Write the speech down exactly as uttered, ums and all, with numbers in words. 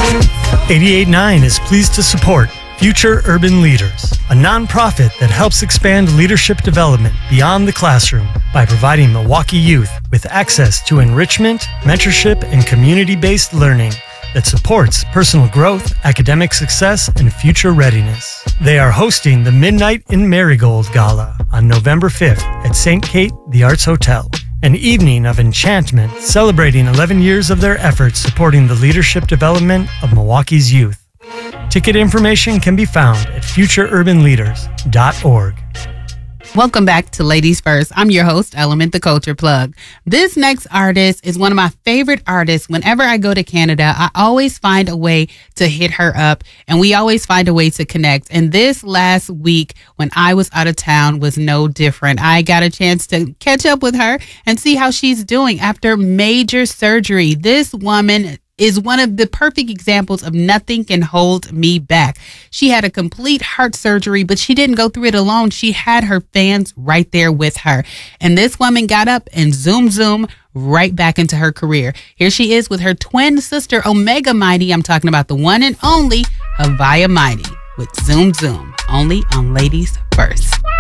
eighty-eight point nine is pleased to support Future Urban Leaders, a nonprofit that helps expand leadership development beyond the classroom by providing Milwaukee youth with access to enrichment, mentorship, and community-based learning that supports personal growth, academic success, and future readiness. They are hosting the Midnight in Marigold Gala on November fifth at Saint Kate The Arts Hotel, an evening of enchantment celebrating eleven years of their efforts supporting the leadership development of Milwaukee's youth. Ticket information can be found at future urban leaders dot org. Welcome back to Ladies First. I'm your host, Element the Culture Plug. This next artist is one of my favorite artists. Whenever I go to Canada, I always find a way to hit her up, and we always find a way to connect. And this last week, when I was out of town, was no different. I got a chance to catch up with her and see how she's doing after major surgery. This woman is one of the perfect examples of nothing can hold me back. She had a complete heart surgery, but she didn't go through it alone. She had her fans right there with her. And this woman got up and zoom, zoom right back into her career. Here she is with her twin sister, Omega Mighty. I'm talking about the one and only Havia Mighty with Zoom Zoom, only on Ladies First.